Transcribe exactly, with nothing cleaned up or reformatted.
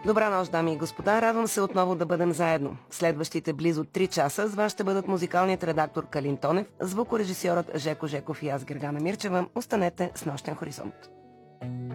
Добра нощ, дами и господа. Радвам се отново да бъдем заедно. Следващите близо три часа с вас ще бъдат музикалният редактор Калин Тонев, звукорежисьорът Жеко Жеков и аз, Гергана Мирчева. Останете с Нощен хоризонт.